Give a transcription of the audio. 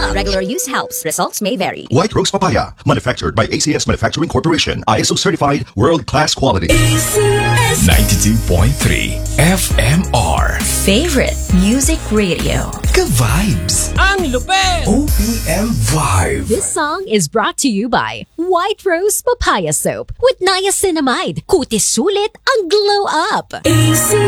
Regular use helps. Results may vary. White Rose Papaya, manufactured by ACS Manufacturing Corporation. ISO certified, world-class quality. ACS 92.3 FMR. Favorite music radio. Ka-vibes. Ang lupet! OPM Vibe. This song is brought to you by White Rose Papaya Soap with niacinamide. Kutis sulit ang glow up. ACS